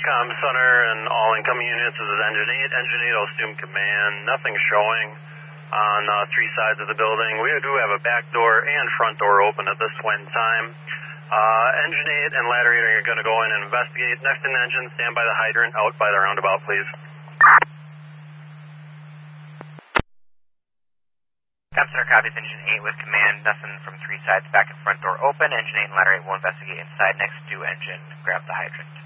comm center and all incoming units. This is Engine 8. Engine 8 will assume command. Nothing showing on three sides of the building. We do have a back door and front door open at this point in time. Engine 8 and ladder 8 are going to go in and investigate. Next in engine, stand by the hydrant out by the roundabout, please. Comm center copies Engine 8 with command. Nothing from three sides. Back and front door open. Engine 8 and ladder 8 will investigate inside. Next to engine. Grab the hydrant.